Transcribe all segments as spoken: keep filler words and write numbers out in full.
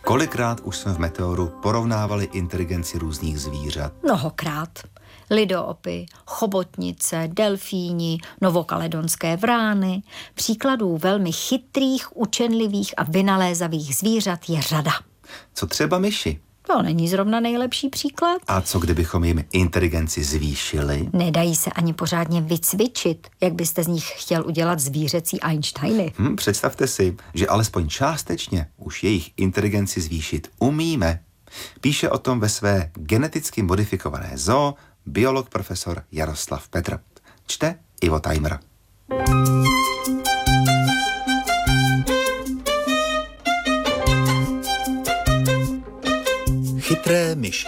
Kolikrát už jsme v Meteoru porovnávali inteligenci různých zvířat? Mnohokrát. Lidoopy, chobotnice, delfíni, novokaledonské vrány. Příkladů velmi chytrých, učenlivých a vynalézavých zvířat je řada. Co třeba myši? To není zrovna nejlepší příklad. A co kdybychom jim inteligenci zvýšili? Nedají se ani pořádně vycvičit, jak byste z nich chtěl udělat zvířecí Einsteiny. Hm, představte si, že alespoň částečně už jejich inteligenci zvýšit umíme. Píše o tom ve své geneticky modifikované zoo biolog profesor Jaroslav Petr. Čte Ivo Tajmr. Chytré myši.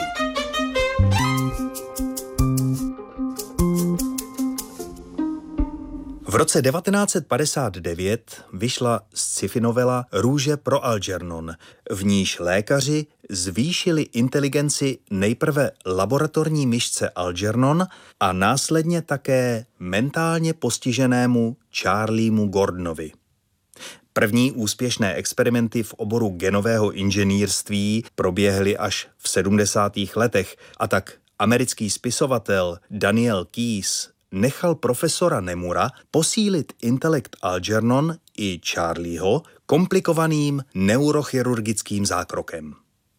V roce devatenáct set padesát devět vyšla sci-fi novela Růže pro Algernon, v níž lékaři zvýšili inteligenci nejprve laboratorní myšce Algernon a následně také mentálně postiženému Charliemu Gordonovi. První úspěšné experimenty v oboru genového inženýrství proběhly až v sedmdesátých letech a tak americký spisovatel Daniel Keyes nechal profesora Nemura posílit intelekt Algernon i Charlieho komplikovaným neurochirurgickým zákrokem.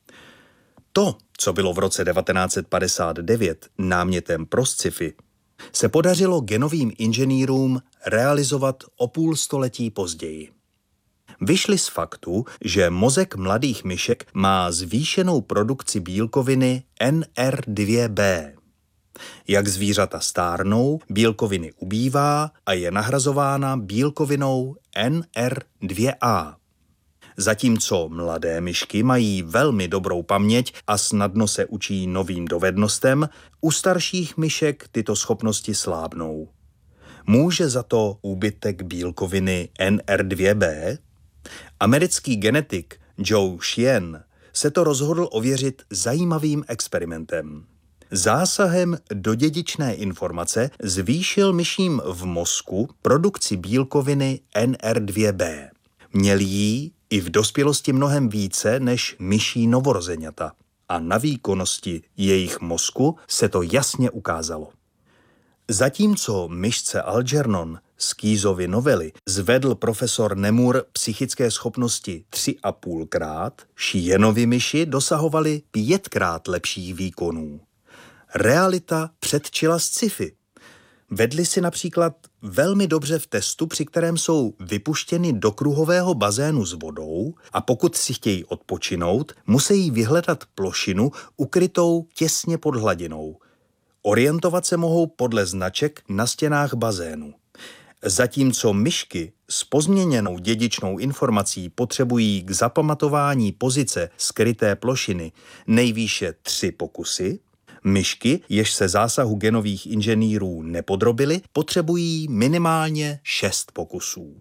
To, co bylo v roce devatenáct set padesát devět námětem pro sci-fi, se podařilo genovým inženýrům realizovat o půl století později. Vyšli z faktu, že mozek mladých myšek má zvýšenou produkci bílkoviny N R dva B. Jak zvířata stárnou, bílkoviny ubývá a je nahrazována bílkovinou N R dva A. Zatímco mladé myšky mají velmi dobrou paměť a snadno se učí novým dovednostem, u starších myšek tyto schopnosti slábnou. Může za to úbytek bílkoviny N R dva B? Americký genetik Joe Sheehan se to rozhodl ověřit zajímavým experimentem. Zásahem do dědičné informace zvýšil myším v mozku produkci bílkoviny N R dva B. Měl jí i v dospělosti mnohem více než myší novorozeňata a na výkonnosti jejich mozku se to jasně ukázalo. Zatímco myšce Algernon z Keyesovy novely zvedl profesor Nemur psychické schopnosti tři a půlkrát, Sheehanovy myši dosahovaly pětkrát lepších výkonů. Realita předčila sci-fi. Vedli si například velmi dobře v testu, při kterém jsou vypuštěny do kruhového bazénu s vodou a pokud si chtějí odpočinout, musí vyhledat plošinu ukrytou těsně pod hladinou. Orientovat se mohou podle značek na stěnách bazénu. Zatímco myšky s pozměněnou dědičnou informací potřebují k zapamatování pozice skryté plošiny nejvýše tři pokusy, myšky, jež se zásahu genových inženýrů nepodrobily, potřebují minimálně šest pokusů.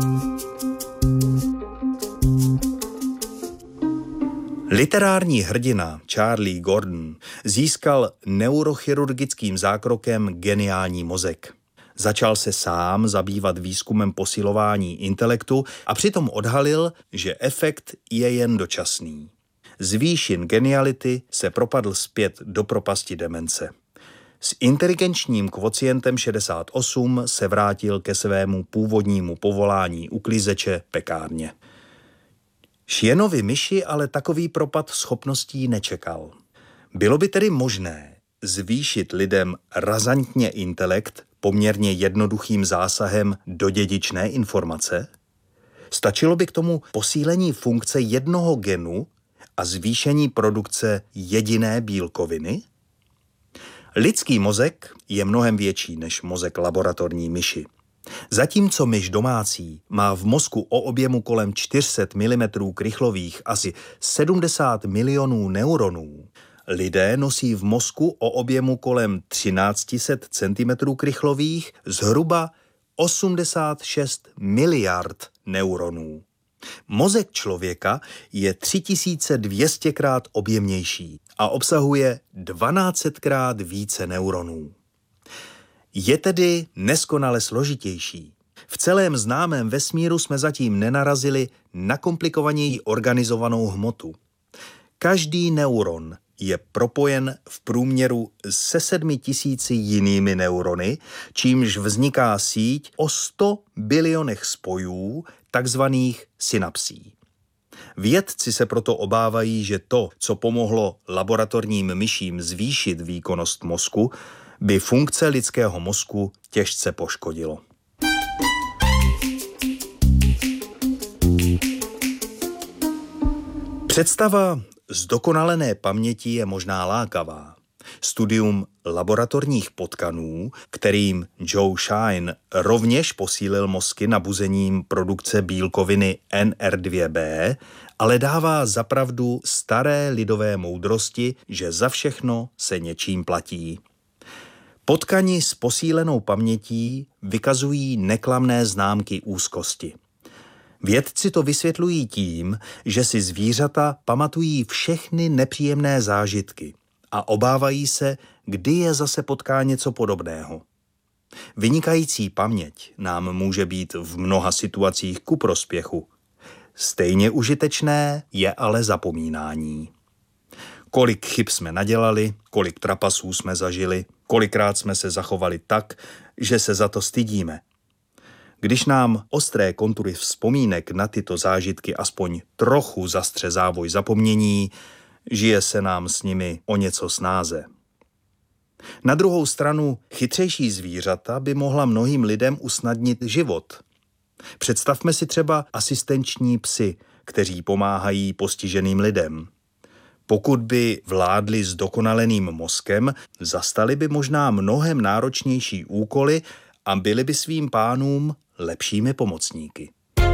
Literární hrdina Charlie Gordon získal neurochirurgickým zákrokem geniální mozek. Začal se sám zabývat výzkumem posilování intelektu a přitom odhalil, že efekt je jen dočasný. Z výšin geniality se propadl zpět do propasti demence. S inteligenčním kvocientem šedesát osm se vrátil ke svému původnímu povolání uklizeče pekárně. Sheehanovy myši ale takový propad schopností nečekal. Bylo by tedy možné zvýšit lidem razantně intelekt poměrně jednoduchým zásahem do dědičné informace? Stačilo by k tomu posílení funkce jednoho genu a zvýšení produkce jediné bílkoviny? Lidský mozek je mnohem větší než mozek laboratorní myši. Zatímco myš domácí má v mozku o objemu kolem čtyři sta milimetrů krychlových asi sedmdesát milionů neuronů, lidé nosí v mozku o objemu kolem třináct set centimetrů krychlových zhruba osmdesát šest miliard neuronů. Mozek člověka je tři tisíce dvě stě krát objemnější a obsahuje dvanáct set krát více neuronů. Je tedy neskonale složitější. V celém známém vesmíru jsme zatím nenarazili na komplikovaněji organizovanou hmotu. Každý neuron je propojen v průměru se sedmi tisíci jinými neurony, čímž vzniká síť o sto bilionech spojů, takzvaných synapsí. Vědci se proto obávají, že to, co pomohlo laboratorním myším zvýšit výkonnost mozku, by funkce lidského mozku těžce poškodilo. Představa zdokonalené paměti je možná lákavá. Studium laboratorních potkanů, kterým Joe Shine rovněž posílil mozky nabuzením produkce bílkoviny N R dva B, ale dává zapravdu staré lidové moudrosti, že za všechno se něčím platí. Potkani s posílenou pamětí vykazují neklamné známky úzkosti. Vědci to vysvětlují tím, že si zvířata pamatují všechny nepříjemné zážitky a obávají se, kdy je zase potká něco podobného. Vynikající paměť nám může být v mnoha situacích ku prospěchu. Stejně užitečné je ale zapomínání. Kolik chyb jsme nadělali, kolik trapasů jsme zažili, kolikrát jsme se zachovali tak, že se za to stydíme. Když nám ostré kontury vzpomínek na tyto zážitky aspoň trochu zastře závoj zapomnění, žije se nám s nimi o něco snáze. Na druhou stranu, chytřejší zvířata by mohla mnohým lidem usnadnit život. Představme si třeba asistenční psy, kteří pomáhají postiženým lidem. Pokud by vládli s dokonaleným mozkem, zastali by možná mnohem náročnější úkoly a byli by svým pánům lepšími pomocníky.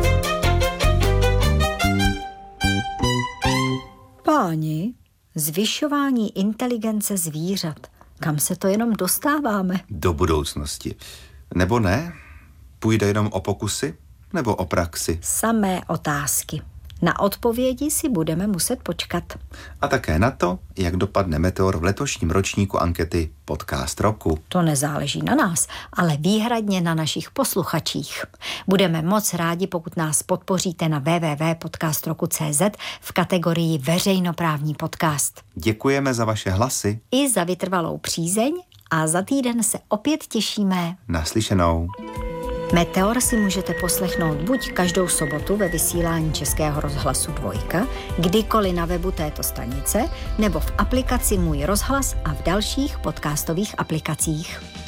Páni, zvyšování inteligence zvířat. Kam se to jenom dostáváme? Do budoucnosti. Nebo ne? Půjde jenom o pokusy? Nebo o praxi? Samé otázky. Na odpovědi si budeme muset počkat. A také na to, jak dopadne Meteor v letošním ročníku ankety Podcast roku. To nezáleží na nás, ale výhradně na našich posluchačích. Budeme moc rádi, pokud nás podpoříte na w w w tečka podcast roku tečka c z v kategorii veřejnoprávní podcast. Děkujeme za vaše hlasy. I za vytrvalou přízeň a za týden se opět těšíme. Naslyšenou. Meteor si můžete poslechnout buď každou sobotu ve vysílání Českého rozhlasu Dvojka, kdykoliv na webu této stanice, nebo v aplikaci Můj rozhlas a v dalších podcastových aplikacích.